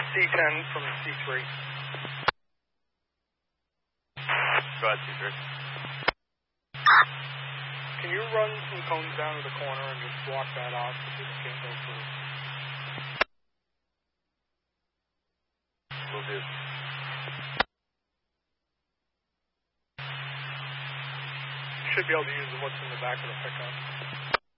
C10 from C3. Go ahead, C3. Can you run some cones down to the corner and just block that off so people can't go through? Will do. You should be able to use what's in the back of the pickup.